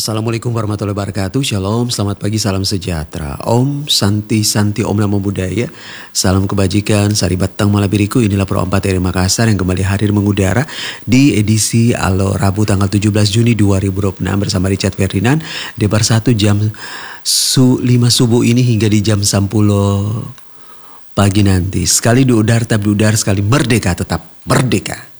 Assalamualaikum warahmatullahi wabarakatuh. Shalom, selamat pagi, salam sejahtera. Om Santi Santi, Om Namo Buddhaya. Salam kebajikan, Sari Batang Malabiriku. Inilah Pro 4 dari Makassar yang kembali hadir mengudara di edisi Alo Rabu tanggal 17 Juni 2026 bersama Richard Ferdinand. Debar 1 jam 5 subuh ini hingga di jam 10 pagi nanti. Sekali diudar, tetap diudar, sekali merdeka, tetap merdeka.